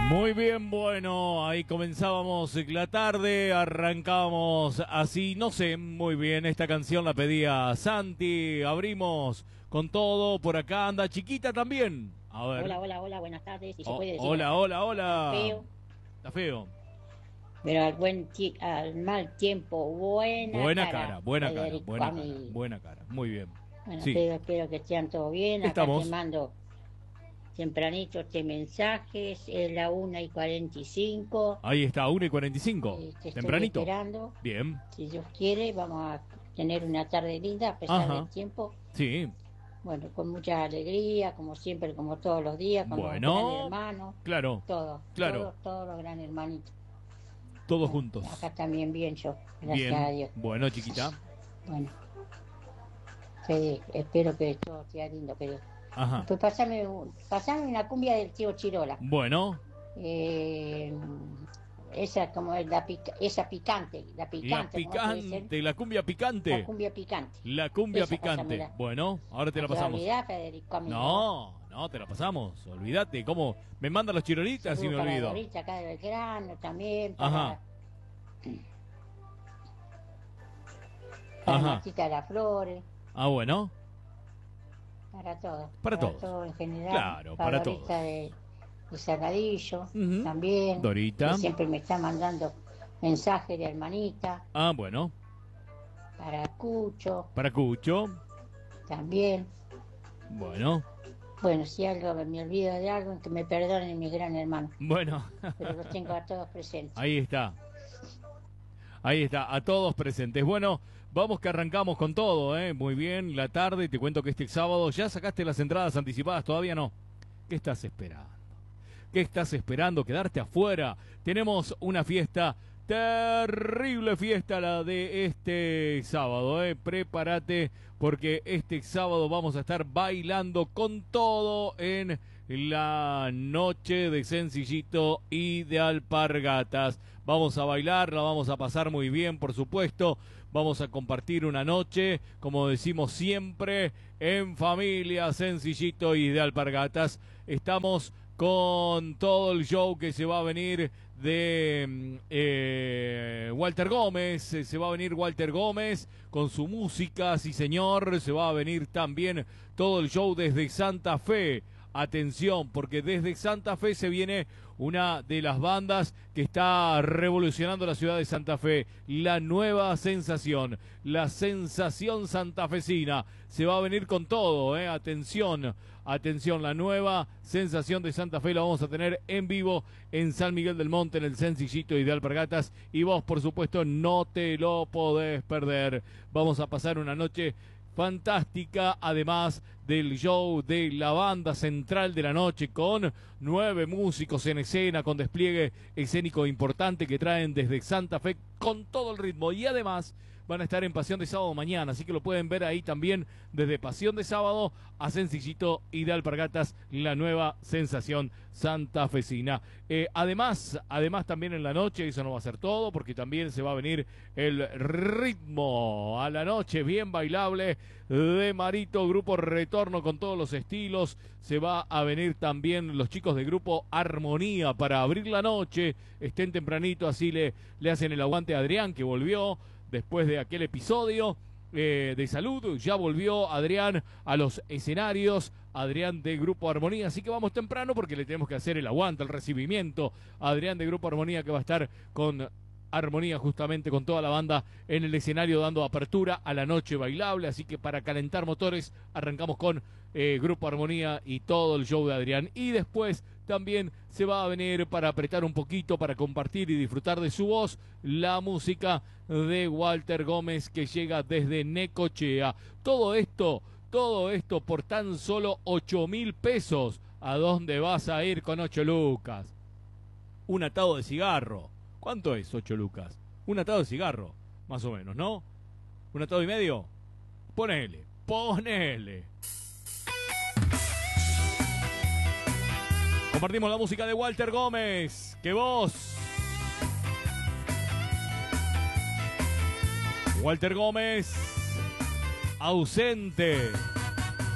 Muy bien, bueno, ahí comenzábamos la tarde, arrancábamos así, no sé, muy bien, esta canción la pedía Santi, abrimos con todo, por acá anda Chiquita también, a ver. Hola, buenas tardes, si se puede decir Hola, buenas hola, tardes. Está hola. feo, Está feo. pero al mal tiempo, buena Buena cara, cara, buena cara, Federico, buena cara, amigo. buena cara, muy bien. Bueno, Sí, espero que estén todo bien. Acá te estamos, mando tempranito este mensaje, es la 1:45. ahí está, 1:45, Te estoy tempranito, esperando. bien, Si Dios quiere, vamos a tener una tarde linda a pesar del ajá, tiempo. sí, Bueno, con mucha alegría, como siempre, como todos los días, con los gran bueno, hermanos, claro, claro, todos los gran hermanitos. todos Bueno, juntos, acá también bien yo, gracias a bien, Dios. bueno, Chiquita, Bueno, Fede, espero que todo sea lindo, querido. ajá. Después pasame una cumbia del tío Chirola. Bueno, Eh, esa como es esa la picante, ¿cómo puede ser? picante, la cumbia La picante. cumbia picante. La cumbia Esa, picante. pásamela. Bueno, ahora te No la te va a pasamos. olvidar, Federico, amigo. No, no, te la pasamos. Olvídate. ¿Cómo? Me mandan los chirolitas y Saludos me para olvido. Dorita acá de Belgrano, también Ajá, para ajá. Martita de las Flores, Ah, bueno. Para para todos. todo en general, Claro, para para todos. Dorita de Saladillo Ujú. también, que Dorita. siempre me está mandando mensajes de hermanita, Ah, bueno. para Cucho Para Cucho. también. Bueno. Bueno, si algo me olvido de algo, que me perdonen mis gran hermanos, Bueno. pero los tengo a todos presentes. Ahí está. Ahí está, a todos presentes. Bueno, vamos que arrancamos con todo, ¿eh? Muy bien, la tarde. Te cuento que este sábado ya sacaste las entradas anticipadas, todavía no. ¿Qué estás esperando? ¿Qué estás esperando? ¿Quedarte afuera? Tenemos una fiesta, terrible fiesta la de este sábado, ¿eh? Prepárate porque este sábado vamos a estar bailando con todo en la noche de Sencillito y de Alpargatas. Vamos a bailar, la vamos a pasar muy bien, por supuesto. Vamos a compartir una noche, como decimos siempre, en familia, Sencillito y de Alpargatas. Estamos con todo el show que se va a venir de Walter Gómez. Se va a venir Walter Gómez con su música, sí señor. Se va a venir también todo el show desde Santa Fe. Atención, porque desde Santa Fe se viene una de las bandas que está revolucionando la ciudad de Santa Fe, la nueva sensación, la sensación santafesina. Se va a venir con todo, atención, atención, la nueva sensación de Santa Fe la vamos a tener en vivo en San Miguel del Monte, en el Sencillito y de Alpargatas, y vos, por supuesto, no te lo podés perder. Vamos a pasar una noche fantástica, además del show de la banda central de la noche con 9 músicos en escena, con despliegue escénico importante que traen desde Santa Fe con todo el ritmo, y además van a estar en Pasión de Sábado mañana, así que lo pueden ver ahí también desde Pasión de Sábado a Sencillito y de Alpargatas, la nueva sensación santafesina. Además también en la noche, eso no va a ser todo, porque también se va a venir el ritmo a la noche, bien bailable, de Marito, grupo Retorno con todos los estilos. Se va a venir también los chicos de grupo Armonía para abrir la noche. Estén tempranito, así le hacen el aguante a Adrián, que volvió después de aquel episodio de salud. Ya volvió Adrián a los escenarios, Adrián de Grupo Armonía, así que vamos temprano porque le tenemos que hacer el aguante, el recibimiento a Adrián de Grupo Armonía, que va a estar con Armonía, justamente con toda la banda en el escenario dando apertura a la noche bailable. Así que para calentar motores arrancamos con Grupo Armonía y todo el show de Adrián, y después también se va a venir, para apretar un poquito, para compartir y disfrutar de su voz, la música de Walter Gómez, que llega desde Necochea. Todo esto por tan solo 8.000 pesos. ¿A dónde vas a ir con 8 lucas? Un atado de cigarro. ¿Cuánto es 8 lucas? Un atado de cigarro, más o menos, ¿no? ¿Un atado y medio? Ponele. Compartimos la música de Walter Gómez. ¡Qué voz! Walter Gómez, ausente.